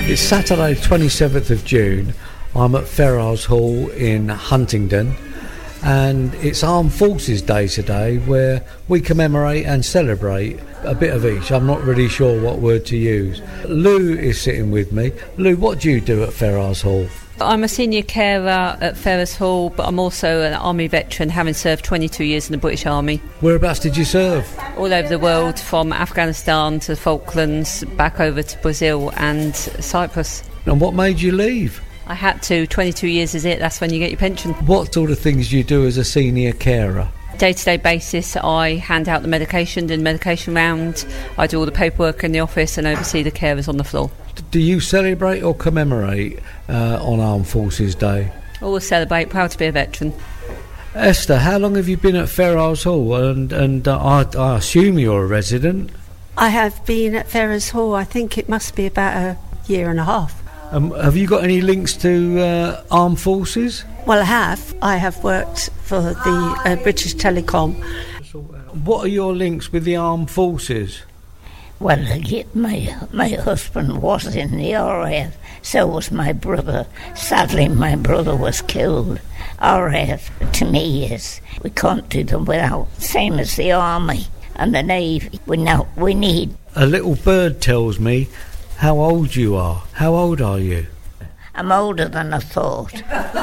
It's Saturday 27th of June. I'm at Ferrars Hall in Huntingdon, and it's Armed Forces Day today, where we commemorate and celebrate a bit of each. I'm not really sure what word to use. Lou is sitting with me. Lou, what do you do at Ferrars Hall? I'm a senior carer at Ferrars Hall, but I'm also an Army veteran, having served 22 years in the British Army. Whereabouts did you serve? All over the world, from Afghanistan to the Falklands, back over to Brazil and Cyprus. And what made you leave? I had to. 22 years is it. That's when you get your pension. What sort of things do you do as a senior carer? Day-to-day basis, I hand out the medication, do the medication round, I do all the paperwork in the office and oversee the carers on the floor. Do you celebrate or commemorate on Armed Forces Day? Always celebrate, proud to be a veteran. Esther, how long have you been at Ferrars Hall? And I assume you're a resident? I have been at Ferrars Hall, I think it must be about a year and a half. Have you got any links to Armed Forces? Well, I have worked for the British Telecom. What are your links with the Armed Forces? Well, my husband was in the RAF, so was my brother. Sadly, my brother was killed. RAF, to me, is we can't do them without, same as the Army and the Navy. We need. A little bird tells me how old you are. How old are you? I'm older than I thought.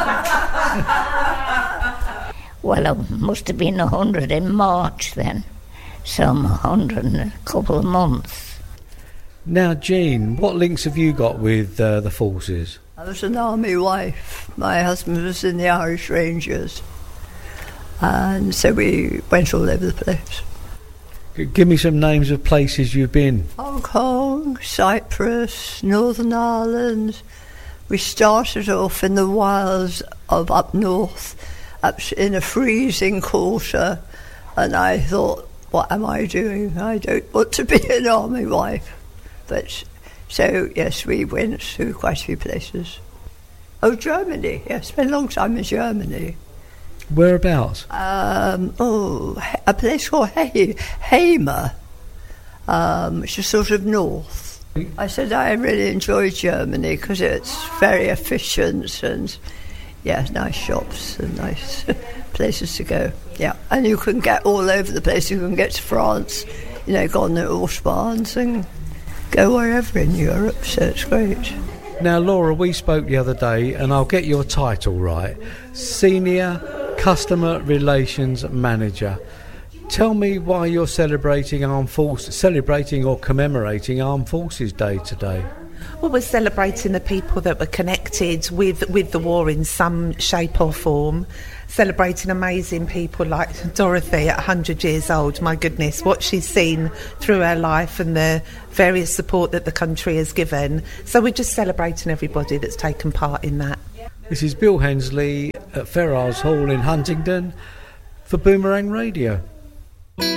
Well, I must have been 100 in March then. So I'm 100 in a couple of months. Now, Jean, what links have you got with the forces? I was an army wife. My husband was in the Irish Rangers. And so we went all over the place. Give me some names of places you've been. Hong Kong, Cyprus, Northern Ireland. We started off in the wilds of up north, up in a freezing quarter, and I thought, what am I doing? I don't want to be an army wife. But so, yes, we went to quite a few places. Oh, Germany. Yes, spent a long time in Germany. Whereabouts? A place called Hamer, which is sort of north. I said I really enjoy Germany because it's very efficient and, yeah, nice shops and nice places to go. Yeah, and you can get all over the place. You can get to France, go on the Autobahns and go wherever in Europe, so it's great. Now, Laura, we spoke the other day, and I'll get your title right. Senior Customer Relations Manager. Tell me why you're celebrating or commemorating Armed Forces Day today. Well, we're celebrating the people that were connected with the war in some shape or form. Celebrating amazing people like Dorothy at 100 years old. My goodness, what she's seen through her life and the various support that the country has given. So we're just celebrating everybody that's taken part in that. This is Bill Hensley at Ferrars Hall in Huntingdon for Boomerang Radio.